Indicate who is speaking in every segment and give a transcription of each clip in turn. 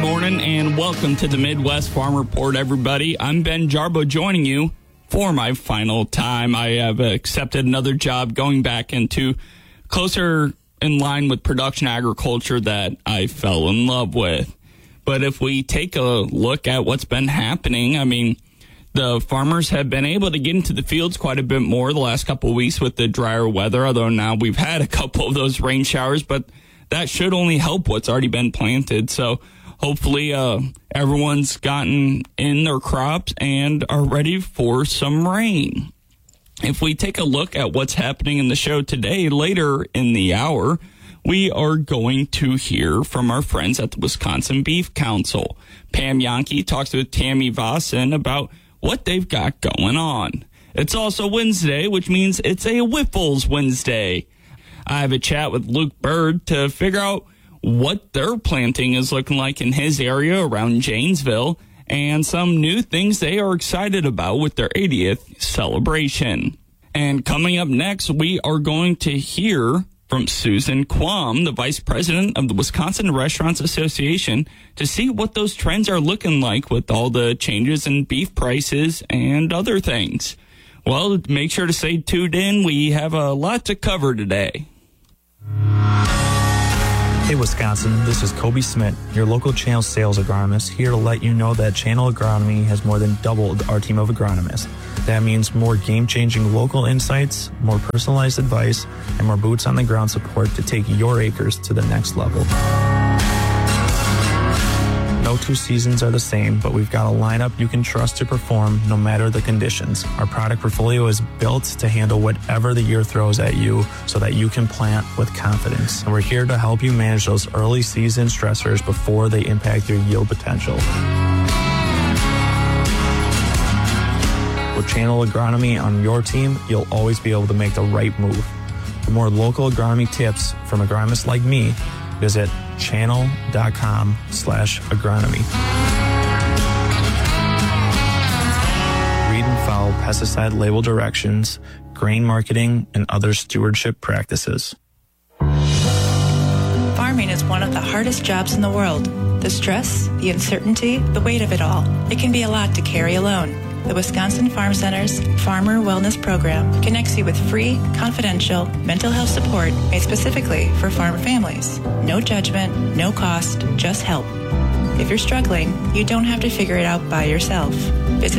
Speaker 1: morning, and welcome to the Midwest Farm Report, everybody. I'm Ben Jarbo, joining you for my final time. I have accepted another job going back into closer in line with production agriculture that I fell in love with. But if we take a look at what's been happening, I mean, the farmers have been able to get into the fields quite a bit more the last couple of weeks with the drier weather, although now we've had a couple of those rain showers, but that should only help what's already been planted. So hopefully everyone's gotten in their crops and are ready for some rain. If we take a look at what's happening in the show today, later in the hour, we are going to hear from our friends at the Wisconsin Beef Council. Pam Jahnke talks with Tammy Vossen about what they've got going on. It's also Wednesday, which means it's a Whiffles Wednesday. I have a chat with Luke Bird to figure out what their planting is looking like in his area around Janesville and some new things they are excited about with their 80th celebration. And coming up next, we are going to hear from Susan Quam, the vice president of the Wisconsin Restaurants Association, to see what those trends are looking like with all the changes in beef prices and other things. Well, make sure to stay tuned in. We have a lot to cover today.
Speaker 2: Hey Wisconsin, this is Kobe Smith, your local Channel sales agronomist, here to let you know that Channel Agronomy has more than doubled our team of agronomists. That means more game-changing local insights, more personalized advice, and more boots on the ground support to take your acres to the next level. No two seasons are the same, but we've got a lineup you can trust to perform no matter the conditions. Our product portfolio is built to handle whatever the year throws at you so that you can plant with confidence. And we're here to help you manage those early season stressors before they impact your yield potential. With Channel Agronomy on your team, you'll always be able to make the right move. For more local agronomy tips from agronomists like me, visit channel.com/agronomy. Read and follow pesticide label directions, grain marketing, and other stewardship practices.
Speaker 3: Farming is one of the hardest jobs in the world. The stress, the uncertainty, the weight of it all. It can be a lot to carry alone. The Wisconsin Farm Center's Farmer Wellness Program connects you with free, confidential mental health support made specifically for farm families. No judgment, no cost, just help. If you're struggling, you don't have to figure it out by yourself. Visit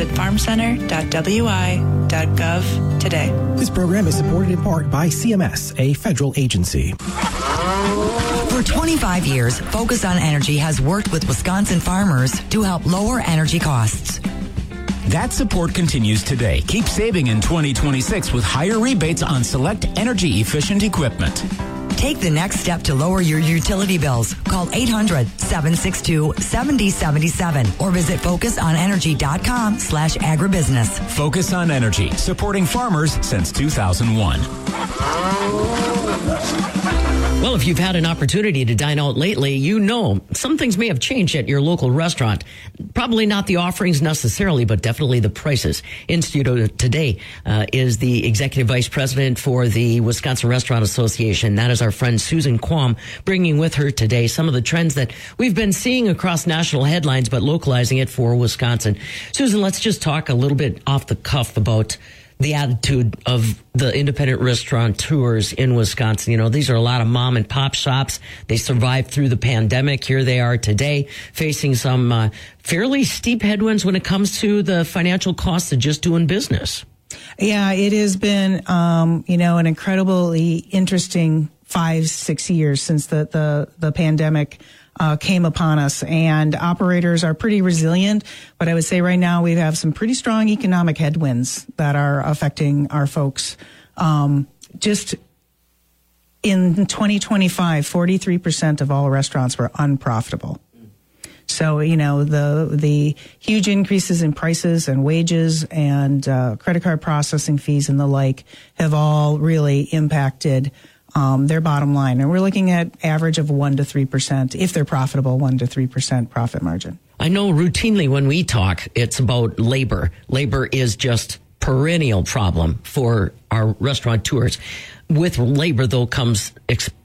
Speaker 3: farmcenter.wi.gov today.
Speaker 4: This program is supported in part by CMS, a federal agency.
Speaker 5: For 25 years, Focus on Energy has worked with Wisconsin farmers to help lower energy costs.
Speaker 6: That support continues today. Keep saving in 2026 with higher rebates on select energy-efficient equipment.
Speaker 5: Take the next step to lower your utility bills. Call 800-762-7077 or visit focusonenergy.com/agribusiness.
Speaker 6: Focus on Energy, supporting farmers since 2001.
Speaker 7: Well, if you've had an opportunity to dine out lately, you know some things may have changed at your local restaurant. Probably not the offerings necessarily, but definitely the prices. In studio today is the executive vice president for the Wisconsin Restaurant Association. That is our friend Susan Quam, bringing with her today some of the trends that we've been seeing across national headlines, but localizing it for Wisconsin. Susan, let's just talk a little bit off the cuff about the attitude of the independent restaurateurs in Wisconsin. You know, these are a lot of mom and pop shops. They survived through the pandemic. Here they are today facing some fairly steep headwinds when it comes to the financial costs of just doing business.
Speaker 8: Yeah, it has been, an incredibly interesting 5-6 years since the pandemic came upon us, and operators are pretty resilient. But I would say right now we have some pretty strong economic headwinds that are affecting our folks. Just in 2025, 43% of all restaurants were unprofitable. So, the huge increases in prices and wages and credit card processing fees and the like have all really impacted their bottom line. And we're looking at average of 1 to 3%, if they're profitable, 1 to 3% profit margin.
Speaker 7: I know routinely when we talk, it's about labor. Labor is just perennial problem for our restaurateurs. With labor, though, comes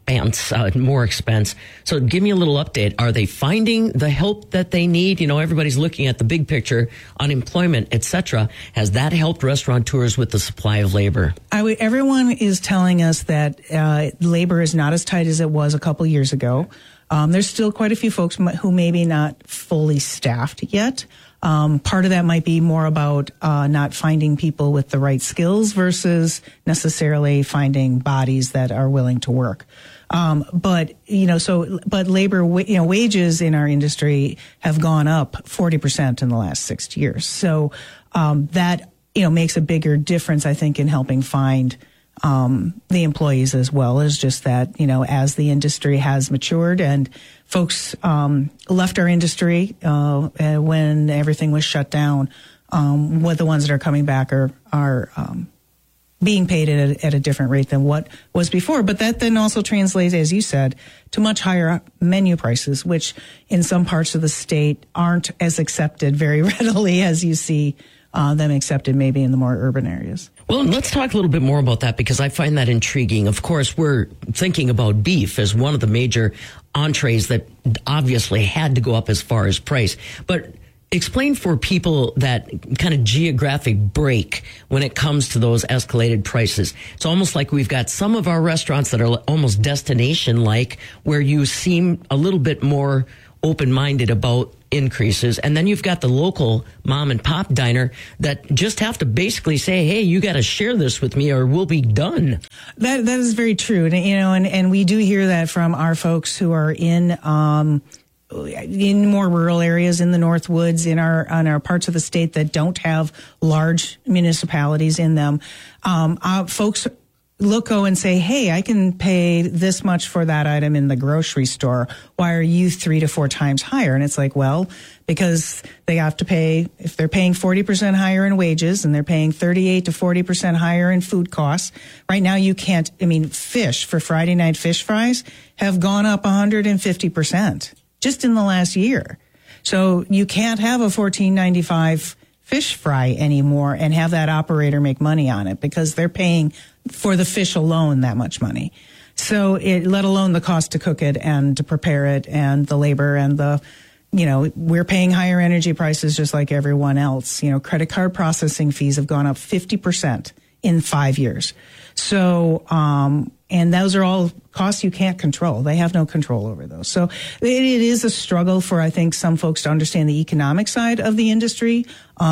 Speaker 7: more expense. So give me a little update. Are they finding the help that they need? You know, everybody's looking at the big picture, unemployment, etc. Has that helped restaurateurs with the supply of labor?
Speaker 8: Everyone is telling us that labor is not as tight as it was a couple years ago. There's still quite a few folks who maybe not fully staffed yet. Part of that might be more about not finding people with the right skills versus necessarily finding bodies that are willing to work. But labor, wages in our industry have gone up 40% in the last 6 years. So that makes a bigger difference, I think, in helping find the employees, as well as just that, as the industry has matured and folks left our industry when everything was shut down, what the ones that are coming back are being paid at a different rate than what was before. But that then also translates, as you said, to much higher menu prices, which in some parts of the state aren't as accepted very readily as you see them accepted maybe in the more urban areas.
Speaker 7: Well, let's talk a little bit more about that, because I find that intriguing. Of course, we're thinking about beef as one of the major entrees that obviously had to go up as far as price. But explain for people that kind of geographic break when it comes to those escalated prices. It's almost like we've got some of our restaurants that are almost destination-like, where you seem a little bit more open-minded about increases, and then you've got the local mom and pop diner that just have to basically say, hey, you got to share this with me or we'll be done. That
Speaker 8: is very true. And we do hear that from our folks who are in more rural areas, in the North Woods, on our parts of the state that don't have large municipalities in them. Folks go and say, hey, I can pay this much for that item in the grocery store. Why are you 3 to 4 times higher? And it's like, well, because they have to pay, if they're paying 40% higher in wages and they're paying 38 to 40% higher in food costs. Right now you can't, fish for Friday night fish fries have gone up 150% just in the last year. So you can't have a $14.95 fish fry anymore and have that operator make money on it, because they're paying for the fish alone that much money. So let alone the cost to cook it and to prepare it and the labor and we're paying higher energy prices just like everyone else. Credit card processing fees have gone up 50% in 5 years. So, and those are all costs you can't control. They have no control over those. So it is a struggle for, I think, some folks to understand the economic side of the industry.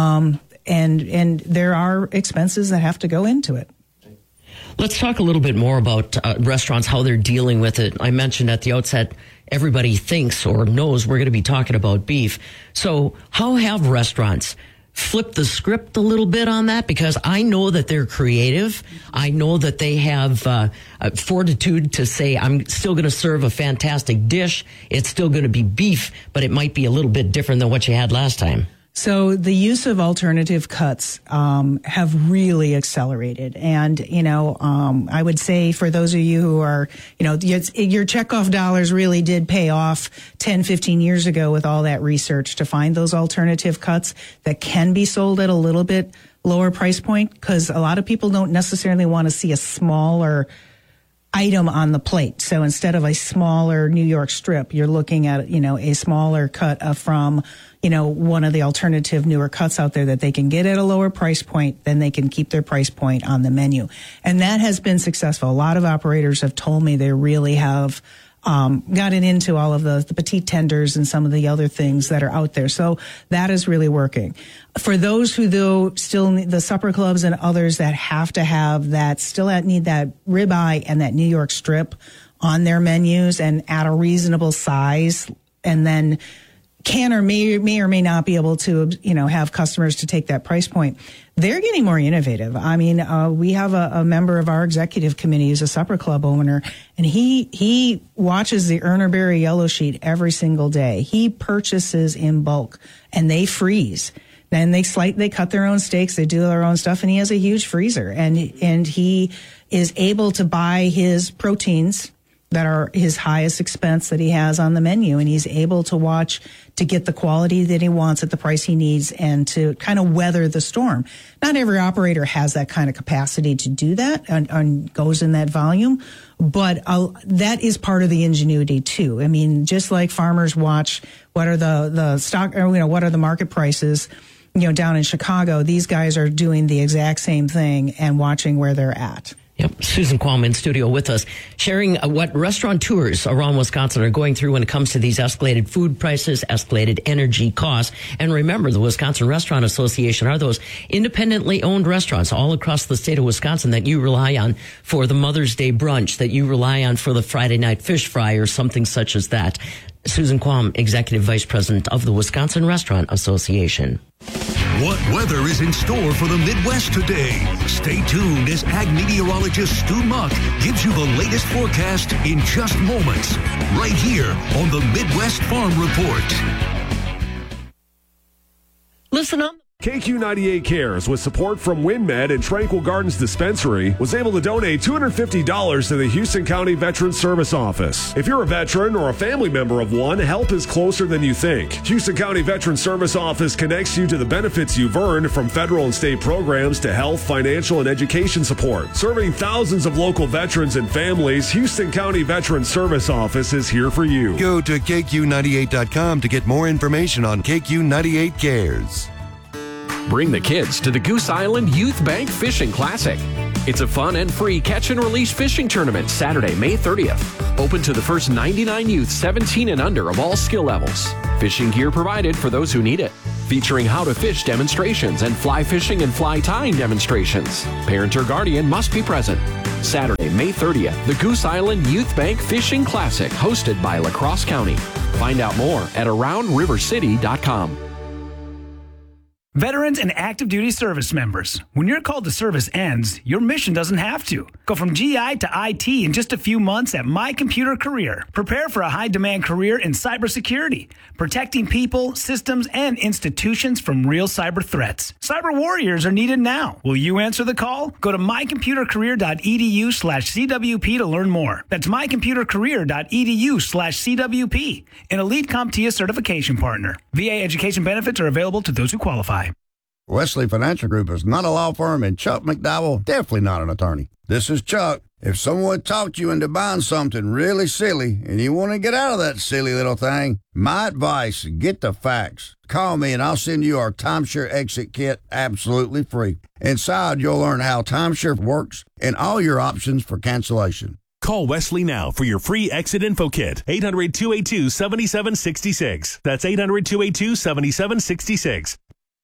Speaker 8: And there are expenses that have to go into it.
Speaker 7: Let's talk a little bit more about restaurants, how they're dealing with it. I mentioned at the outset, everybody thinks or knows we're going to be talking about beef. So how have restaurants flipped the script a little bit on that? Because I know that they're creative. I know that they have fortitude to say, I'm still going to serve a fantastic dish. It's still going to be beef, but it might be a little bit different than what you had last time.
Speaker 8: So the use of alternative cuts have really accelerated. And, I would say for those of you who are, your checkoff dollars really did pay off 10, 15 years ago with all that research to find those alternative cuts that can be sold at a little bit lower price point, because a lot of people don't necessarily want to see a smaller item on the plate. So instead of a smaller New York strip, you're looking at, a smaller cut from, one of the alternative newer cuts out there that they can get at a lower price point, then they can keep their price point on the menu. And that has been successful. A lot of operators have told me they really have gotten into all of the petite tenders and some of the other things that are out there. So that is really working. For those who, though, still need the supper clubs and others that have to have that, still need that ribeye and that New York strip on their menus and at a reasonable size, and then can or may or may not be able to, have customers to take that price point. They're getting more innovative. We have a member of our executive committee who's a supper club owner, and he watches the Urner Barry yellow sheet every single day. He purchases in bulk, and they freeze. Then they cut their own steaks, they do their own stuff, and he has a huge freezer, and he is able to buy his proteins that are his highest expense that he has on the menu, and he's able to watch to get the quality that he wants at the price he needs and to kind of weather the storm. Not every operator has that kind of capacity to do that and goes in that volume, but that is part of the ingenuity too. I mean, just like farmers watch what are the stock, or, what are the market prices, down in Chicago, these guys are doing the exact same thing and watching where they're at.
Speaker 7: Yep. Susan Quam in studio with us, sharing what restaurateurs around Wisconsin are going through when it comes to these escalated food prices, escalated energy costs. And remember, the Wisconsin Restaurant Association are those independently owned restaurants all across the state of Wisconsin that you rely on for the Mother's Day brunch, that you rely on for the Friday night fish fry or something such as that. Susan Quam, Executive Vice President of the Wisconsin Restaurant Association.
Speaker 9: What weather is in store for the Midwest today? Stay tuned as ag meteorologist Stu Muck gives you the latest forecast in just moments, right here on the Midwest Farm Report.
Speaker 7: Listen up.
Speaker 10: KQ98 Cares, with support from WinMed and Tranquil Gardens Dispensary, was able to donate $250 to the Houston County Veterans Service Office. If you're a veteran or a family member of one, help is closer than you think. Houston County Veterans Service Office connects you to the benefits you've earned, from federal and state programs to health, financial, and education support. Serving thousands of local veterans and families, Houston County Veterans Service Office is here for you.
Speaker 11: Go to KQ98.com to get more information on KQ98 Cares.
Speaker 12: Bring the kids to the Goose Island Youth Bank Fishing Classic. It's a fun and free catch and release fishing tournament Saturday, May 30th. Open to the first 99 youth 17 and under of all skill levels. Fishing gear provided for those who need it. Featuring how to fish demonstrations and fly fishing and fly tying demonstrations. Parent or guardian must be present. Saturday, May 30th, the Goose Island Youth Bank Fishing Classic, hosted by La Crosse County. Find out more at AroundRiverCity.com.
Speaker 13: Veterans and active duty service members, when your call to service ends, your mission doesn't have to. Go from GI to IT in just a few months at My Computer Career. Prepare for a high-demand career in cybersecurity, protecting people, systems, and institutions from real cyber threats. Cyber warriors are needed now. Will you answer the call? Go to mycomputercareer.edu/CWP to learn more. That's mycomputercareer.edu/CWP, an elite CompTIA certification partner. VA education benefits are available to those who qualify.
Speaker 14: Wesley Financial Group is not a law firm, and Chuck McDowell definitely not an attorney. This is Chuck. If someone talked you into buying something really silly and you want to get out of that silly little thing, my advice, get the facts. Call me and I'll send you our timeshare exit kit absolutely free. Inside, you'll learn how timeshare works and all your options for cancellation.
Speaker 15: Call Wesley now for your free exit info kit. 800-282-7766. That's 800-282-7766.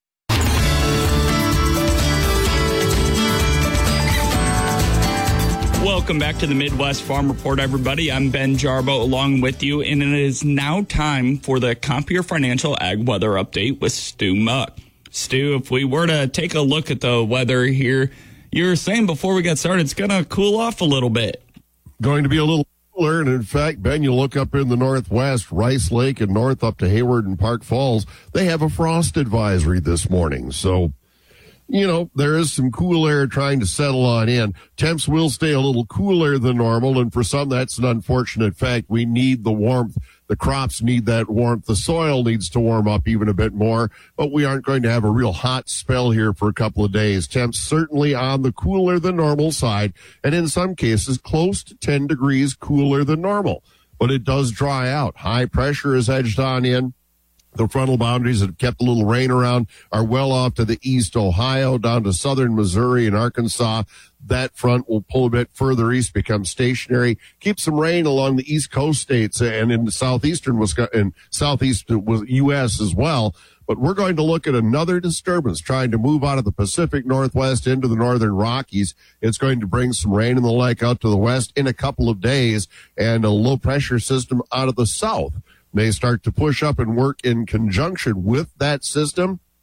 Speaker 1: Welcome back to the Midwest Farm Report, everybody. I'm Ben Jarbo along with you, and it is now time for the Compeer Financial Ag Weather Update with Stu Muck. Stu, if we were to take a look at the weather here, you were saying before we got started, it's going to cool off a little bit.
Speaker 16: Going to be a little cooler, and in fact, Ben, you look up in the northwest, Rice Lake and north up to Hayward and Park Falls, they have a frost advisory this morning, so there is some cool air trying to settle on in. Temps will stay a little cooler than normal, and for some, that's an unfortunate fact. We need the warmth. The crops need that warmth. The soil needs to warm up even a bit more, but we aren't going to have a real hot spell here for a couple of days. Temps certainly on the cooler than normal side, and in some cases, close to 10 degrees cooler than normal. But it does dry out. High pressure is edged on in. The frontal boundaries that have kept a little rain around are well off to the east, Ohio, down to southern Missouri and Arkansas. That front will pull a bit further east, become stationary, keep some rain along the east coast states and in the southeastern Wisconsin and southeast U.S. as well. But we're going to look at another disturbance trying to move out of the Pacific Northwest into the northern Rockies. It's going to bring some rain and the like out to the west in a couple of days, and a low pressure system out of the south may start to push up and work in conjunction with that system.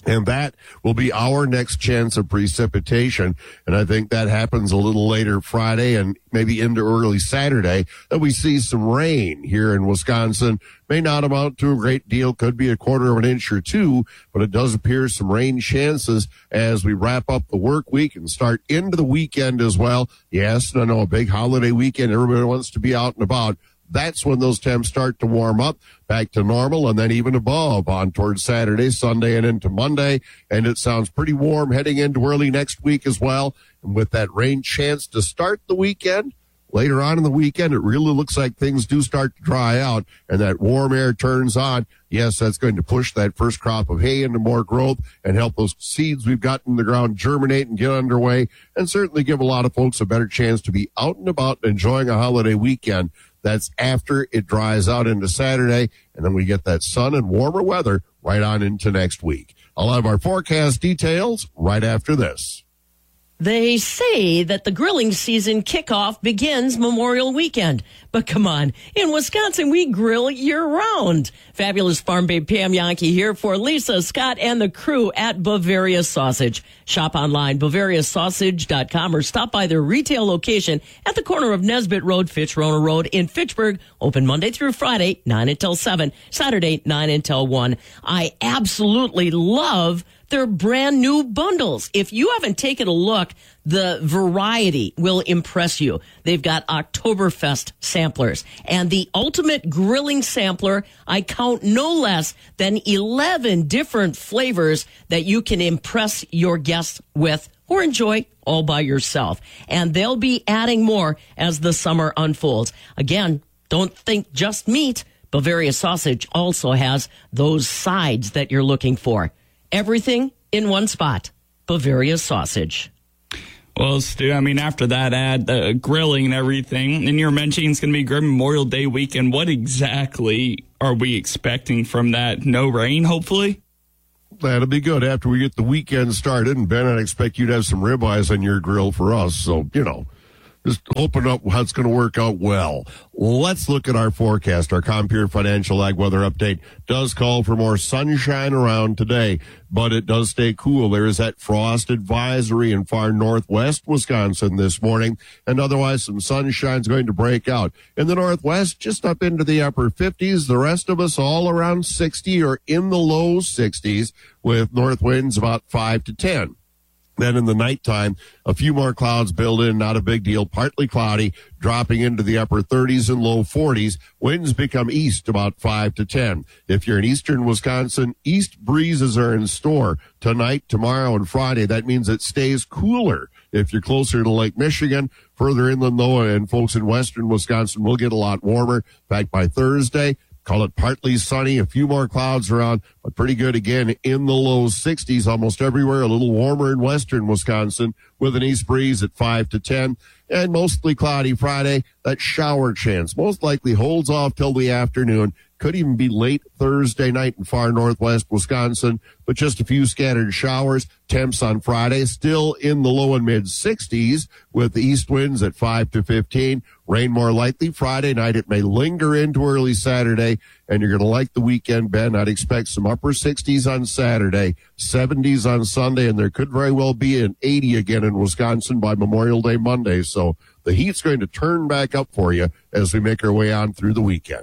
Speaker 16: And that will be our next chance of precipitation. And I think that happens a little later Friday and maybe into early Saturday, that we see some rain here in Wisconsin. May not amount to a great deal, could be a quarter of an inch or two, but it does appear some rain chances as we wrap up the work week and start into the weekend as well. Yes, I know, a big holiday weekend. Everybody wants to be out and about. That's when those temps start to warm up back to normal and then even above on towards Saturday, Sunday, and into Monday. And it sounds pretty warm heading into early next week as well. And with that rain chance to start the weekend, later on in the weekend, it really looks like things do start to dry out and that warm air turns on. Yes, that's going to push that first crop of hay into more growth and help those seeds we've got in the ground germinate and get underway, and certainly give a lot of folks a better chance to be out and about enjoying a holiday weekend. That's after it dries out into Saturday, and then we get that sun and warmer weather right on into next week. I'll have our forecast details right after this.
Speaker 7: They say that the grilling season kickoff begins Memorial Weekend. But come on, in Wisconsin, we grill year-round. Fabulous Farm Babe Pam Yankee here for Lisa, Scott, and the crew at Bavaria Sausage. Shop online, BavariaSausage.com, or stop by their retail location at the corner of Nesbitt Road, Fitch-Rona Road in Fitchburg. Open Monday through Friday, 9 until 7, Saturday, 9 until 1. I absolutely love their brand new bundles. If you haven't taken a look, the variety will impress you. They've got Oktoberfest samplers and the ultimate grilling sampler. I count no less than 11 different flavors that you can impress your guests with or enjoy all by yourself. And they'll be adding more as the summer unfolds. Again, don't think just meat. Bavaria Sausage also has those sides that you're looking for. Everything in one spot. Bavaria Sausage.
Speaker 1: Well, Stu, I mean, after that ad, the grilling and everything, and you're mentioning it's going to be Great Memorial Day weekend. What exactly are we expecting from that? No rain, hopefully?
Speaker 16: That'll be good after we get the weekend started. And Ben, I'd expect you to have some ribeyes on your grill for us. So, just open up how it's going to work out well. Let's look at our forecast. Our Compeer Financial Ag Weather Update does call for more sunshine around today, but it does stay cool. There is that frost advisory in far northwest Wisconsin this morning, and otherwise some sunshine's going to break out. In the northwest, just up into the upper 50s. The rest of us all around 60 or in the low 60s with north winds about 5 to 10. Then in the nighttime, a few more clouds build in, not a big deal. Partly cloudy, dropping into the upper 30s and low 40s. Winds become east about 5 to 10. If you're in eastern Wisconsin, east breezes are in store tonight, tomorrow, and Friday. That means it stays cooler. If you're closer to Lake Michigan, further inland though, and folks in western Wisconsin will get a lot warmer. In fact, by Thursday, call it partly sunny, a few more clouds around, but pretty good again in the low 60s almost everywhere. A little warmer in western Wisconsin with an east breeze at 5 to 10. And mostly cloudy Friday. That shower chance most likely holds off till the afternoon. Could even be late Thursday night in far northwest Wisconsin, but just a few scattered showers. Temps on Friday still in the low and mid 60s with the east winds at 5 to 15. Rain more likely Friday night. It may linger into early Saturday, and you're going to like the weekend, Ben. I'd expect some upper 60s on Saturday, 70s on Sunday, and there could very well be an 80 again in Wisconsin by Memorial Day Monday. So the heat's going to turn back up for you as we make our way on through the weekend.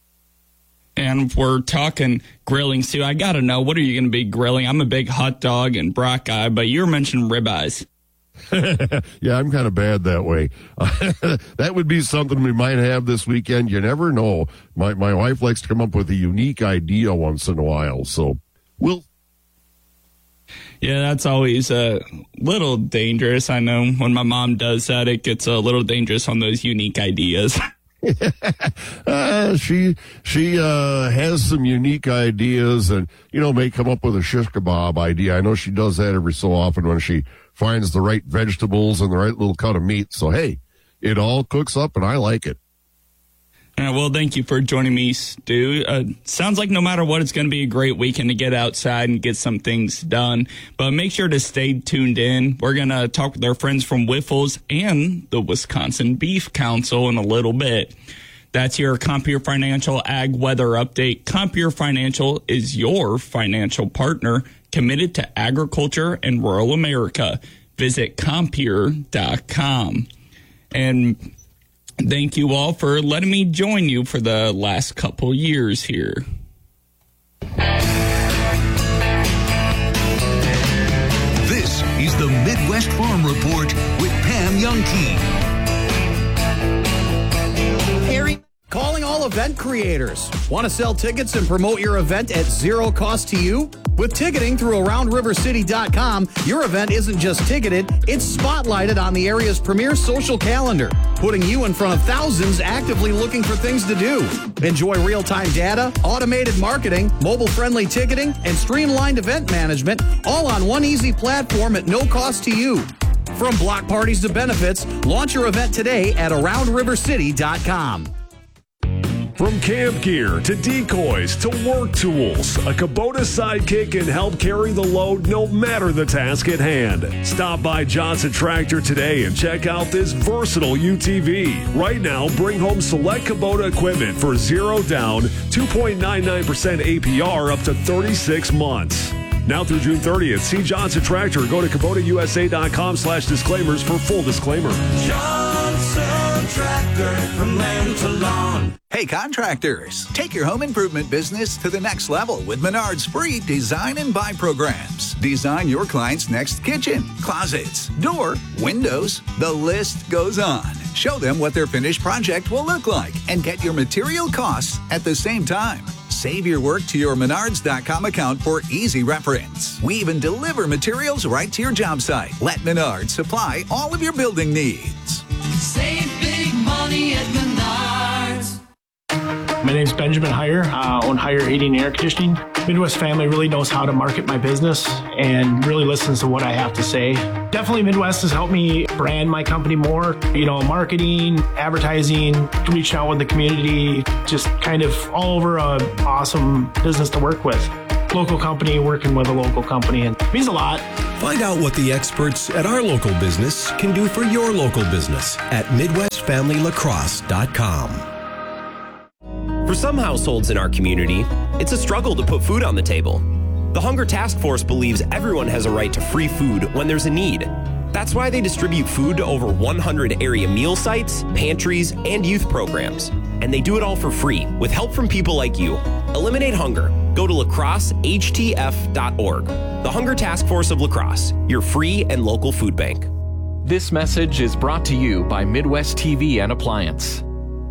Speaker 1: And if we're talking grilling, Stu, I got to know, what are you going to be grilling? I'm a big hot dog and brat guy, but you're mentioning ribeyes.
Speaker 16: Yeah, I'm kind of bad that way. That would be something we might have this weekend. You never know. My wife likes to come up with a unique idea once in a while, so we'll.
Speaker 1: Yeah, that's always a little dangerous. I know when my mom does that, it gets a little dangerous on those unique ideas.
Speaker 16: She has some unique ideas and, may come up with a shish kebab idea. I know she does that every so often when she finds the right vegetables and the right little cut of meat. So, hey, it all cooks up and I like it.
Speaker 1: Well, thank you for joining me, Stu. Sounds like no matter what, it's going to be a great weekend to get outside and get some things done. But make sure to stay tuned in. We're going to talk with our friends from Wyffels and the Wisconsin Beef Council in a little bit. That's your Compeer Financial Ag Weather Update. Compeer Financial is your financial partner committed to agriculture and rural America. Visit Compeer.com. And thank you all for letting me join you for the last couple years here.
Speaker 9: This is the Midwest Farm Report with Pam Youngkey.
Speaker 17: Calling all event creators. Want to sell tickets and promote your event at zero cost to you? With ticketing through AroundRiverCity.com, your event isn't just ticketed, it's spotlighted on the area's premier social calendar, putting you in front of thousands actively looking for things to do. Enjoy real-time data, automated marketing, mobile-friendly ticketing, and streamlined event management, all on one easy platform at no cost to you. From block parties to benefits, launch your event today at AroundRiverCity.com.
Speaker 10: From camp gear to decoys to work tools, a Kubota Sidekick can help carry the load no matter the task at hand. Stop by Johnson Tractor today and check out this versatile UTV. Right now, bring home select Kubota equipment for $0 down, 2.99% APR up to 36 months. Now through June 30th, see Johnson Tractor. Go to KubotaUSA.com/disclaimers for full disclaimer.
Speaker 18: Johnson Tractor, from land to lawn. Hey contractors, take your home improvement business to the next level with Menard's free design and buy programs. Design your client's next kitchen, closets, door, windows, the list goes on. Show them what their finished project will look like and get your material costs at the same time. Save your work to your Menards.com account for easy reference. We even deliver materials right to your job site. Let Menards supply all of your building needs.
Speaker 19: Save big money at Menards.
Speaker 20: My name's Benjamin Heyer, own Heyer Heating and Air Conditioning. Midwest Family really knows how to market my business and really listens to what I have to say. Definitely Midwest has helped me brand my company more, marketing, advertising, reaching out with the community, just kind of all over a awesome business to work with. Local company working with a local company, and it means a lot.
Speaker 21: Find out what the experts at our local business can do for your local business at MidwestFamilyLacrosse.com.
Speaker 22: For some households in our community, it's a struggle to put food on the table. The Hunger Task Force believes everyone has a right to free food when there's a need. That's why they distribute food to over 100 area meal sites, pantries, and youth programs. And they do it all for free, with help from people like you. Eliminate hunger. Go to lacrossehtf.org. The Hunger Task Force of La Crosse, your free and local food bank.
Speaker 12: This message is brought to you by Midwest TV and Appliance.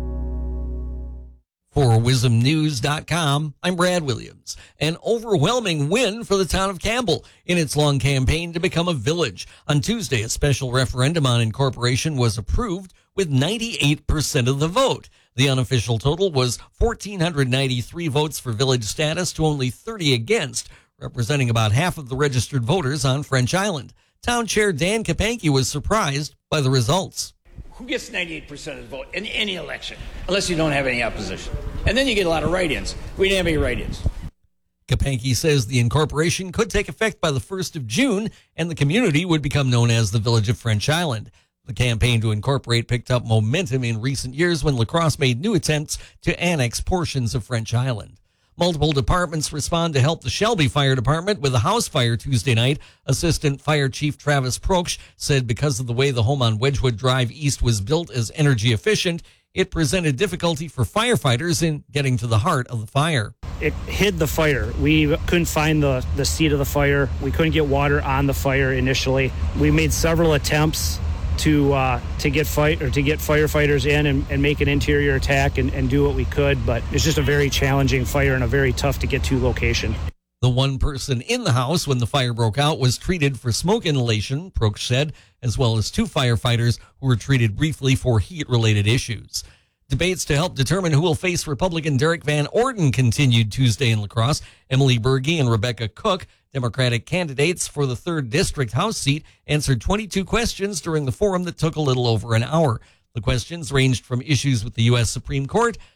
Speaker 23: For WisdomNews.com, I'm Brad Williams. An overwhelming win for the town of Campbell in its long campaign to become a village. On Tuesday, a special referendum on incorporation was approved with 98% of the vote. The unofficial total was 1,493 votes for village status to only 30 against, representing about half of the registered voters on French Island. Town Chair Dan Kapanke was surprised by the results.
Speaker 24: Who gets 98% of the vote in any election, unless you don't have any opposition? And then you get a lot of write-ins. We didn't have any write-ins.
Speaker 23: Kapanke says the incorporation could take effect by the 1st of June, and the community would become known as the Village of French Island. The campaign to incorporate picked up momentum in recent years when La Crosse made new attempts to annex portions of French Island. Multiple departments respond to help the Shelby Fire Department with a house fire Tuesday night. Assistant Fire Chief Travis Proksch said because of the way the home on Wedgwood Drive East was built as energy efficient, it presented difficulty for firefighters in getting to the heart of the fire.
Speaker 25: It hid the fire. We couldn't find the seat of the fire. We couldn't get water on the fire initially. We made several attempts to get firefighters in and make an interior attack and do what we could, but it's just a very challenging fire and a very tough to get to location.
Speaker 23: The one person in the house when the fire broke out was treated for smoke inhalation, Proksch said, as well as 2 firefighters who were treated briefly for heat-related issues. Debates to help determine who will face Republican Derek Van Orden continued Tuesday in La Crosse. Emily Berge and Rebecca Cook, Democratic candidates for the 3rd District House seat, answered 22 questions during the forum that took a little over an hour. The questions ranged from issues with the U.S. Supreme Court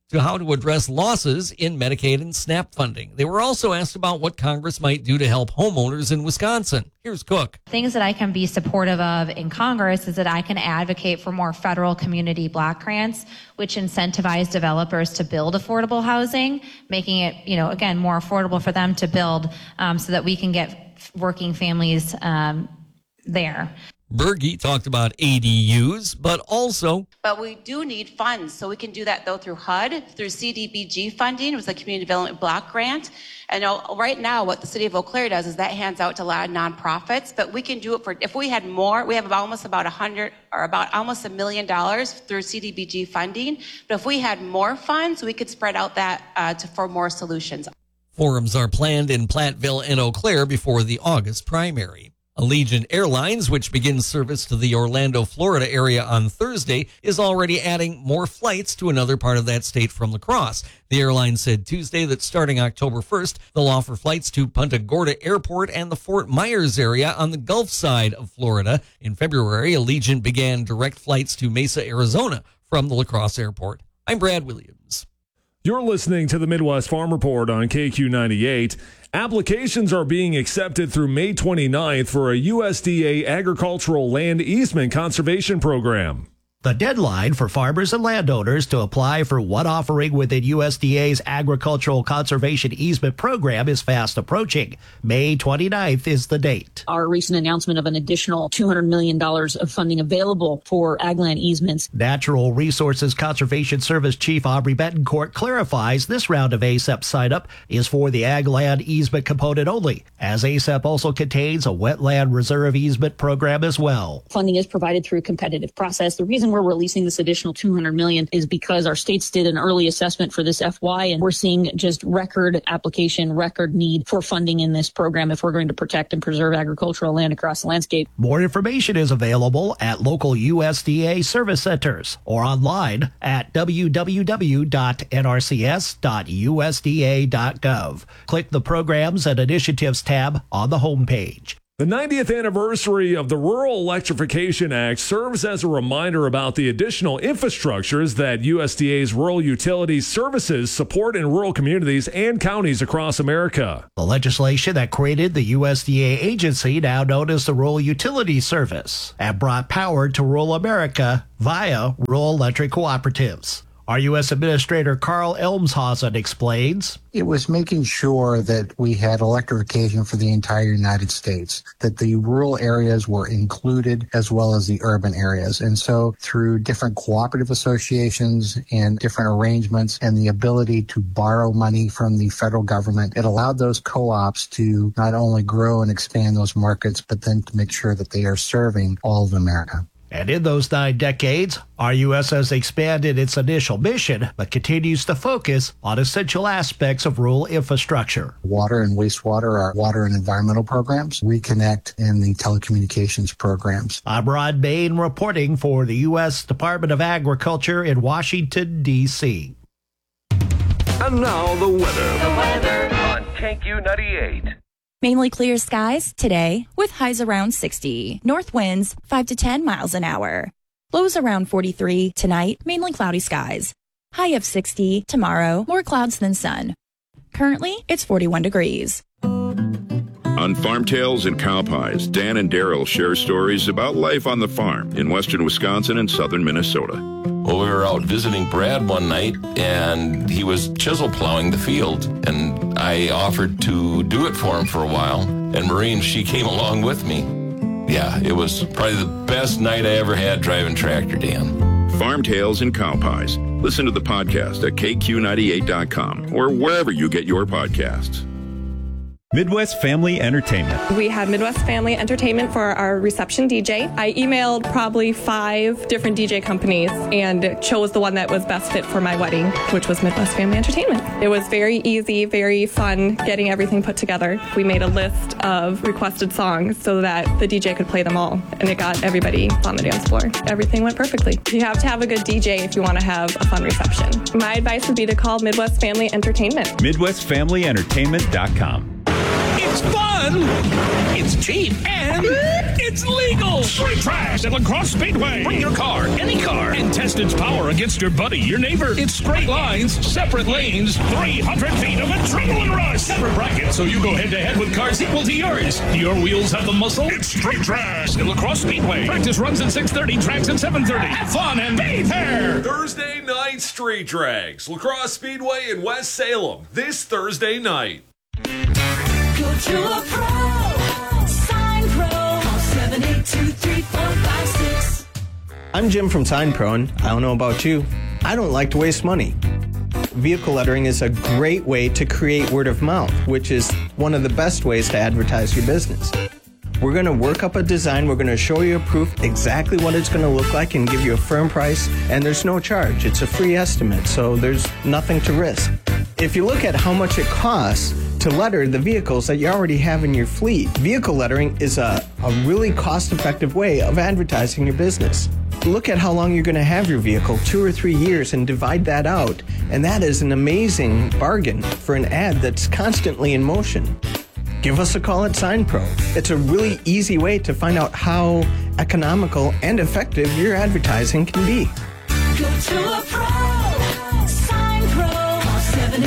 Speaker 23: to how to address losses in Medicaid and SNAP funding. They were also asked about what Congress might do to help homeowners in Wisconsin. Here's Cook.
Speaker 2: Things that I can be supportive of in Congress is that I can advocate for more federal community block grants, which incentivize developers to build affordable housing, making it, again, more affordable for them to build so that we can get working families there.
Speaker 23: Berge talked about ADUs, but also...
Speaker 3: But we do need funds, so we can do that, though, through HUD, through CDBG funding. It was a community development block grant. And right now, what the city of Eau Claire does is that hands out to a lot of nonprofits, but we can do it if we had more, we have almost $1 million through CDBG funding. But if we had more funds, we could spread out that for more solutions.
Speaker 23: Forums are planned in Platteville and Eau Claire before the August primary. Allegiant Airlines, which begins service to the Orlando, Florida area on Thursday, is already adding more flights to another part of that state from La Crosse. The airline said Tuesday that starting October 1st, they'll offer flights to Punta Gorda Airport and the Fort Myers area on the Gulf side of Florida. In February, Allegiant began direct flights to Mesa, Arizona from the La Crosse Airport. I'm Brad Williams.
Speaker 10: You're listening to the Midwest Farm Report on KQ98. Applications are being accepted through May 29th for a USDA agricultural land easement conservation program.
Speaker 4: The deadline for farmers and landowners to apply for one offering within USDA's Agricultural Conservation Easement Program is fast approaching. May 29th is the date.
Speaker 5: Our recent announcement of an additional $200 million of funding available for ag land easements.
Speaker 4: Natural Resources Conservation Service Chief Aubrey Betancourt clarifies this round of ACEP sign-up is for the ag land easement component only, as ACEP also contains a wetland reserve easement program as well.
Speaker 5: Funding is provided through a competitive process. The reason we're releasing this additional $200 million is because our states did an early assessment for this FY, and we're seeing just record application, record need for funding in this program if we're going to protect and preserve agricultural land across the landscape.
Speaker 4: More information is available at local USDA service centers or online at www.nrcs.usda.gov. Click the Programs and Initiatives tab on the homepage.
Speaker 10: The 90th anniversary of the Rural Electrification Act serves as a reminder about the additional infrastructures that USDA's rural utilities services support in rural communities and counties across America.
Speaker 4: The legislation that created the USDA agency, now known as the Rural Utilities Service, and brought power to rural America via rural electric cooperatives. Our U.S. Administrator Carl Elmshausen explains.
Speaker 6: It was making sure that we had electrification for the entire United States, that the rural areas were included as well as the urban areas. And so through different cooperative associations and different arrangements and the ability to borrow money from the federal government, it allowed those co-ops to not only grow and expand those markets, but then to make sure that they are serving all of America.
Speaker 4: And in those 9 decades, RUS has expanded its initial mission, but continues to focus on essential aspects of rural infrastructure.
Speaker 6: Water and wastewater are water and environmental programs, Reconnect, and the telecommunications programs.
Speaker 4: I'm Rod Bain reporting for the U.S. Department of Agriculture in Washington, D.C.
Speaker 9: And now the weather on KQ98.
Speaker 26: Mainly clear skies today with highs around 60. North winds 5 to 10 miles an hour. Lows around 43 tonight, mainly cloudy skies. High of 60 tomorrow, more clouds than sun. Currently, it's 41 degrees.
Speaker 27: On Farm Tales and Cow Pies, Dan and Daryl share stories about life on the farm in western Wisconsin and southern Minnesota.
Speaker 28: Well, we were out visiting Brad one night, and he was chisel plowing the field, and I offered to do it for him for a while, and Maureen, she came along with me. Yeah, it was probably the best night I ever had driving tractor, Dan.
Speaker 27: Farm Tales and Cow Pies. Listen to the podcast at KQ98.com or wherever you get your podcasts.
Speaker 29: Midwest Family Entertainment.
Speaker 30: We had Midwest Family Entertainment for our reception DJ. I emailed probably 5 different DJ companies and chose the one that was best fit for my wedding, which was Midwest Family Entertainment. It was very easy, very fun getting everything put together. We made a list of requested songs so that the DJ could play them all, and it got everybody on the dance floor. Everything went perfectly. You have to have a good DJ if you want to have a fun reception. My advice would be to call Midwest Family Entertainment.
Speaker 29: MidwestFamilyEntertainment.com.
Speaker 1: It's fun, it's cheap, and it's legal. Street Trash at La Crosse Speedway. Bring your car, any car, and test its power against your buddy, your neighbor. It's straight lines, separate lanes, 300 feet of adrenaline rush. Separate brackets, so you go head-to-head with cars equal to yours. Do your wheels have the muscle? It's Street Trash at La Crosse Speedway. Practice runs at 6:30, tracks at 7:30. Have fun and be there.
Speaker 10: Thursday night street drags. La Crosse Speedway in West Salem this Thursday night.
Speaker 19: Go to a pro. Sign Pro. Call 782-3456.
Speaker 7: I'm Jim from Sign Pro, and I don't know about you, I don't like to waste money. Vehicle lettering is a great way to create word of mouth, which is one of the best ways to advertise your business. We're going to work up a design, we're going to show you a proof exactly what it's going to look like and give you a firm price, and there's no charge. It's a free estimate, so there's nothing to risk. If you look at how much it costs to letter the vehicles that you already have in your fleet, vehicle lettering is a really cost-effective way of advertising your business. Look at how long you're going to have your vehicle, 2 or 3 years, and divide that out, and that is an amazing bargain for an ad that's constantly in motion. Give us a call at Sign Pro. It's a really easy way to find out how economical and effective your advertising can be.
Speaker 19: Go to a pro. Sign Pro. Call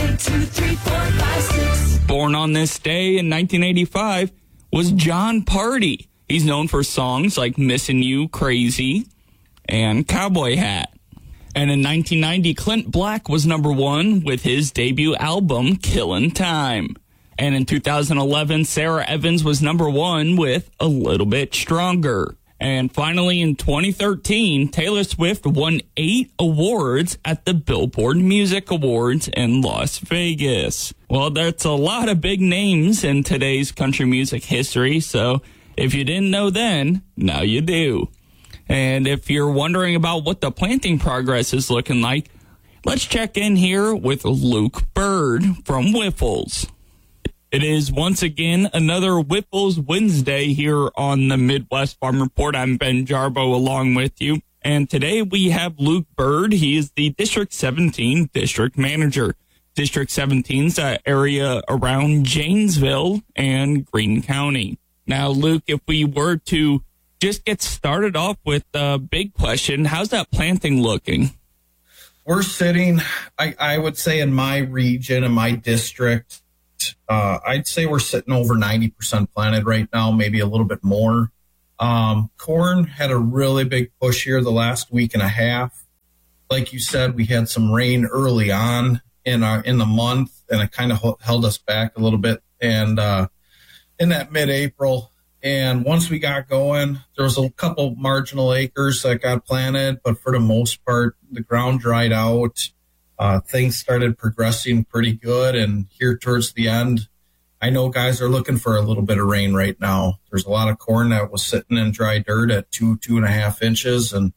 Speaker 19: 782-3456.
Speaker 8: Born on this day in 1985 was John Party. He's known for songs like Missin' You, Crazy, and Cowboy Hat. And in 1990, Clint Black was #1 with his debut album, Killin' Time. And in 2011, Sarah Evans was #1 with A Little Bit Stronger. And finally, in 2013, Taylor Swift won 8 awards at the Billboard Music Awards in Las Vegas. Well, that's a lot of big names in today's country music history, so if you didn't know then, now you do. And if you're wondering about what the planting progress is looking like, let's check in here with Luke Bird from Whiffles. It is once again another Whiffles Wednesday here on the Midwest Farm Report. I'm Ben Jarbo along with you. And today we have Luke Bird. He is the District 17 District Manager. District 17's area around Janesville and Greene County. Now, Luke, if we were to just get started off with the big question, how's that planting looking?
Speaker 11: We're sitting, I would say in my region, in my district, I'd say we're sitting over 90% planted right now, maybe a little bit more. Corn had a really big push here the last week and a half. Like you said, we had some rain early on in the month, and it kind of held us back a little bit. And in that mid-April, and once we got going, there was a couple marginal acres that got planted, but for the most part, the ground dried out. Things started progressing pretty good, and here towards the end, I know guys are looking for a little bit of rain right now. There's a lot of corn that was sitting in dry dirt at 2.5 inches, and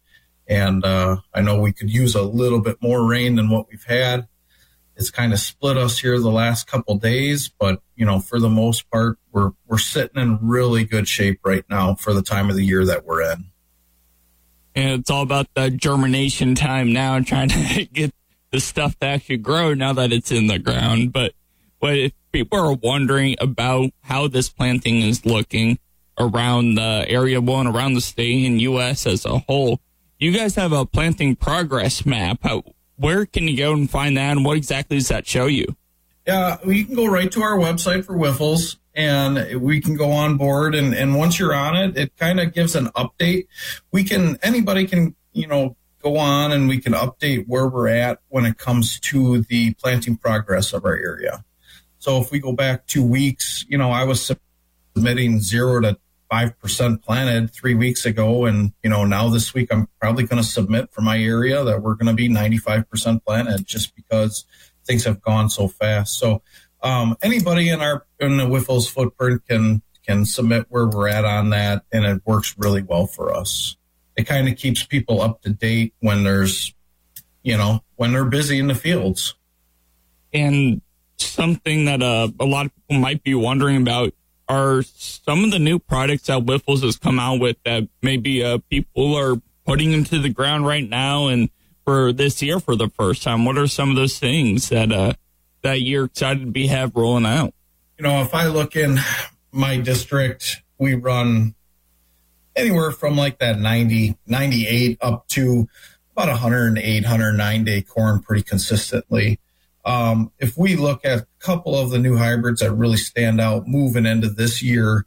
Speaker 11: I know we could use a little bit more rain than what we've had. It's kind of split us here the last couple days, but for the most part, we're sitting in really good shape right now for the time of the year that we're in.
Speaker 8: And it's all about the germination time now, trying to get the stuff to actually grow now that it's in the ground. But if people are wondering about how this planting is looking around the area, one around the state and U.S. as a whole, you guys have a planting progress map. Where can you go and find that, and what exactly does that show you?
Speaker 11: Yeah, you can go right to our website for Whiffles, and we can go on board. And once you're on it, it kind of gives an update. Anybody can, go on and we can update where we're at when it comes to the planting progress of our area. So if we go back 2 weeks, I was submitting 0 to 5% planted 3 weeks ago. And, now this week I'm probably going to submit for my area that we're going to be 95% planted just because things have gone so fast. So anybody in the Whiffles footprint can submit where we're at on that, and it works really well for us. It kind of keeps people up to date when there's, when they're busy in the fields.
Speaker 8: And something that a lot of people might be wondering about are some of the new products that Whiffles has come out with that maybe people are putting into the ground right now and for this year for the first time. What are some of those things that you're excited to have rolling out?
Speaker 11: if I look in my district, we run anywhere from like that 90, 98 up to about 108, 109 day corn pretty consistently. If we look at a couple of the new hybrids that really stand out moving into this year,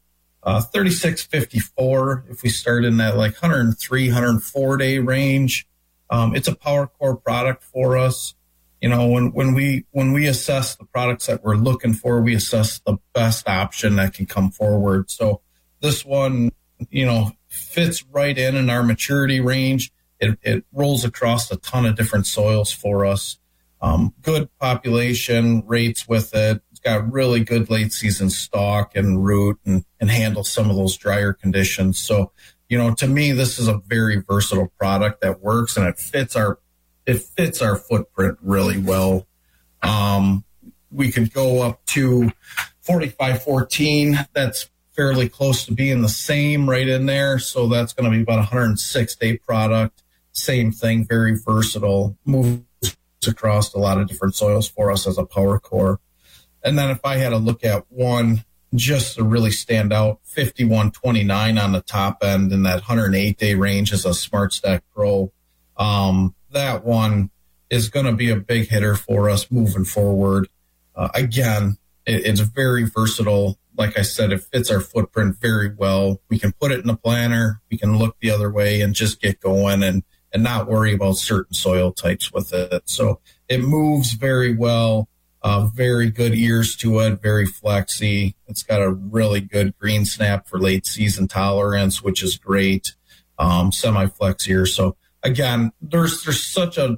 Speaker 11: 3654, if we start in that like 103, 104 day range, it's a power core product for us. When we assess the products that we're looking for, we assess the best option that can come forward. So this one, fits right in our maturity range. It rolls across a ton of different soils for us. Good population rates with it. It's got really good late season stalk and root and handles some of those drier conditions. So, to me, this is a very versatile product that works, and it fits our footprint really well. We could go up to 4514. That's fairly close to being the same right in there. So that's going to be about a 106 day product. Same thing, very versatile, moves across a lot of different soils for us as a power core. And then if I had to look at one just to really stand out, 5129 on the top end in that 108 day range is a Smart Stack Pro. That one is going to be a big hitter for us moving forward. Again, it's very versatile. Like I said, it fits our footprint very well. We can put it in a planter. We can look the other way and just get going and not worry about certain soil types with it. So it moves very well. Very good ears to it, very flexy. It's got a really good green snap for late season tolerance, which is great. Semi-flex ears. So again, there's such a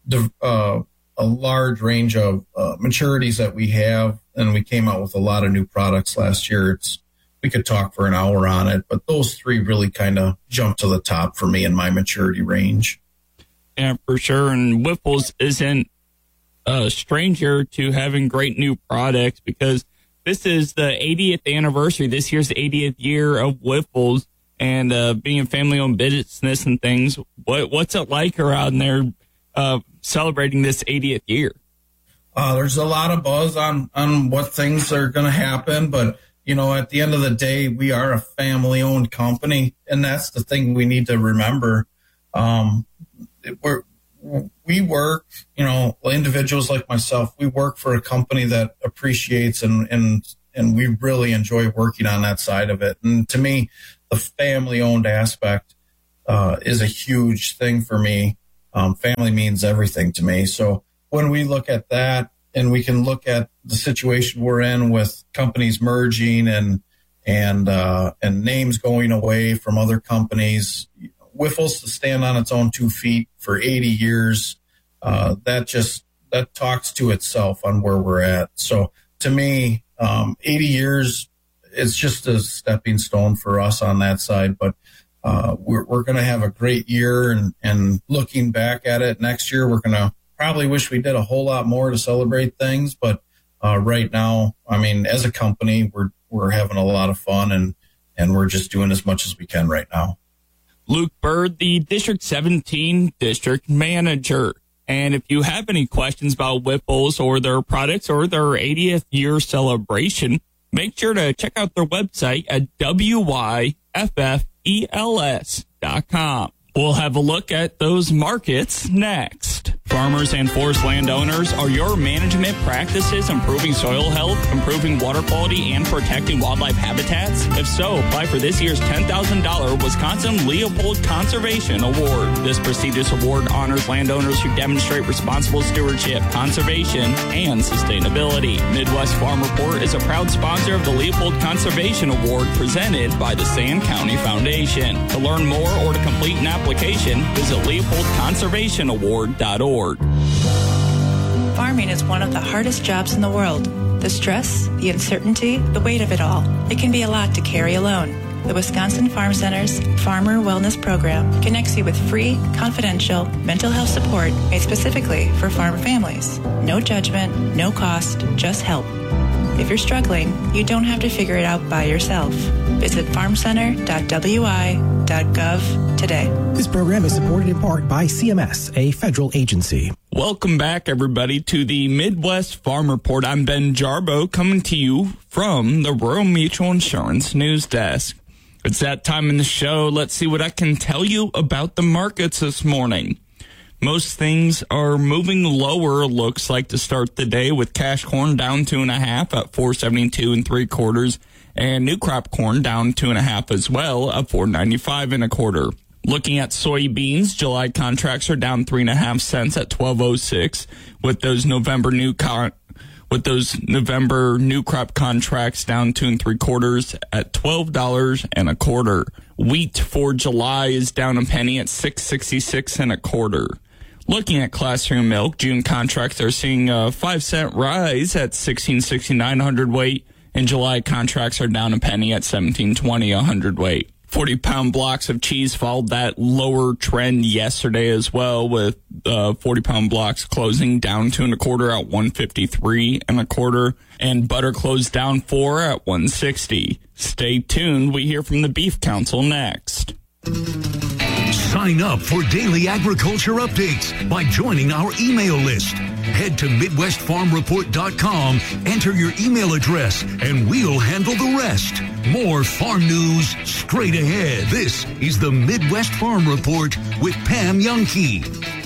Speaker 11: large range of maturities that we have, and we came out with a lot of new products last year. We could talk for an hour on it, but those three really kind of jump to the top for me in my maturity range.
Speaker 8: Yeah, for sure. And Wyffels isn't a stranger to having great new products, because this is the 80th anniversary. This year's the 80th year of Wyffels, and being a family-owned business and things. What's it like around there celebrating this 80th year?
Speaker 11: There's a lot of buzz on what things are going to happen, but at the end of the day, we are a family-owned company, and that's the thing we need to remember. We work, individuals like myself, we work for a company that appreciates and we really enjoy working on that side of it. And to me, the family-owned aspect is a huge thing for me. Family means everything to me. So when we look at that, and we can look at the situation we're in with companies merging and names going away from other companies, Wyffels to stand on its own 2 feet for 80 years, that talks to itself on where we're at. So to me, 80 years is just a stepping stone for us on that side. But we're going to have a great year, and looking back at it next year, we're going to probably wish we did a whole lot more to celebrate things. But right now, as a company, we're having a lot of fun, and we're just doing as much as we can right now.
Speaker 8: Luke Bird, the District 17 District Manager. And if you have any questions about Wyffels or their products or their 80th year celebration, make sure to check out their website at wyffels.com. We'll have a look at those markets next. Farmers and forest landowners, are your management practices improving soil health, improving water quality, and protecting wildlife habitats? If so, apply for this year's $10,000 Wisconsin Leopold Conservation Award. This prestigious award honors landowners who demonstrate responsible stewardship, conservation, and sustainability. Midwest Farm Report is a proud sponsor of the Leopold Conservation Award presented by the Sand County Foundation. To learn more or to complete an application, visit LeopoldConservationAward.org.
Speaker 12: Farming is one of the hardest jobs in the world. The stress, the uncertainty, the weight of it all. It can be a lot to carry alone. The Wisconsin Farm Center's Farmer Wellness Program connects you with free, confidential mental health support made specifically for farm families. No judgment, no cost, just help. If you're struggling, you don't have to figure it out by yourself. Visit farmcenter.wi.gov today.
Speaker 13: This program is supported in part by CMS, a federal agency.
Speaker 8: Welcome back, everybody, to the Midwest Farm Report. I'm Ben Jarbo, coming to you from the Rural Mutual Insurance News Desk. It's that time in the show. Let's see what I can tell you about the markets this morning. Most things are moving lower, looks like, to start the day, with cash corn down 2.5 at 4.72 3/4, and new crop corn down 2.5 as well at 4.95 1/4. Looking at soybeans, July contracts are down 3.5 cents at 12.06, with those November new crop contracts down 2 3/4 at $12 1/4. Wheat for July is down a penny at 6.66 1/4. Looking at classroom milk, June contracts are seeing a 5-cent rise at 16.69 hundredweight, and July contracts are down a penny at 17.20 a hundredweight. 40-pound blocks of cheese followed that lower trend yesterday as well, with 40-pound blocks closing down 2 1/4 at 153 1/4, and butter closed down 4 at 160. Stay tuned. We hear from the Beef Council next.
Speaker 9: Sign up for daily agriculture updates by joining our email list. Head to MidwestFarmReport.com, enter your email address, and we'll handle the rest. More farm news straight ahead. This is the Midwest Farm Report with Pam Youngkey.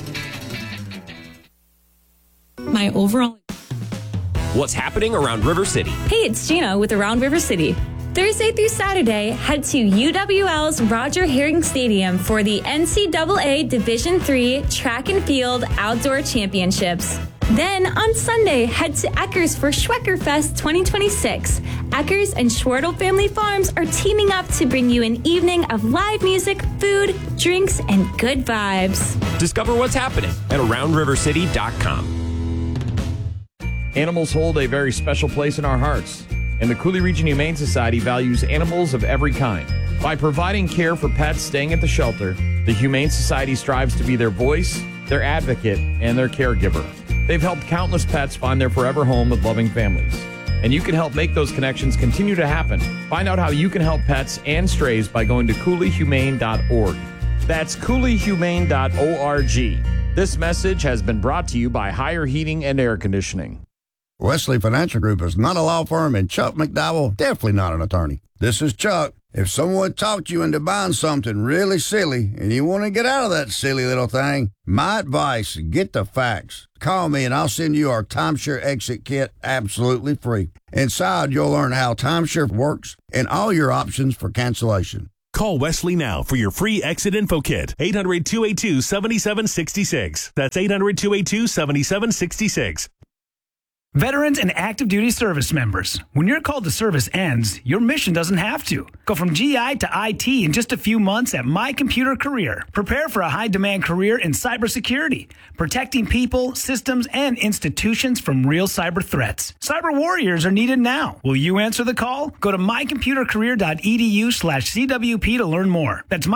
Speaker 13: My overall...
Speaker 14: What's happening around River City?
Speaker 13: Hey, it's Gina with Around River City. Thursday through Saturday, head to UWL's Roger Herring Stadium for the NCAA Division III Track and Field Outdoor Championships. Then on Sunday, head to Eckers for Schweckerfest 2026. Eckers and Schwartle Family Farms are teaming up to bring you an evening of live music, food, drinks, and good vibes.
Speaker 14: Discover what's happening at AroundRiverCity.com.
Speaker 15: Animals hold a very special place in our hearts, and the Cooley Region Humane Society values animals of every kind. By providing care for pets staying at the shelter, the Humane Society strives to be their voice, their advocate, and their caregiver. They've helped countless pets find their forever home with loving families. And you can help make those connections continue to happen. Find out how you can help pets and strays by going to CooleyHumane.org. That's CooleyHumane.org. This message has been brought to you by Higher Heating and Air Conditioning.
Speaker 16: Wesley Financial Group is not a law firm, and Chuck McDowell definitely not an attorney. This is Chuck. If someone talked you into buying something really silly and you want to get out of that silly little thing, my advice, get the facts. Call me and I'll send you our timeshare exit kit absolutely free. Inside, you'll learn how timeshare works and all your options for cancellation.
Speaker 10: Call Wesley now for your free exit info kit. 800-282-7766. That's 800-282-7766.
Speaker 17: Veterans and active duty service members, when your call to service ends, your mission doesn't have to. Go from GI to IT in just a few months at My Computer Career. Prepare for a high-demand career in cybersecurity, protecting people, systems, and institutions from real cyber threats. Cyber warriors are needed now. Will you answer the call? Go to mycomputercareer.edu/CWP to learn more. That's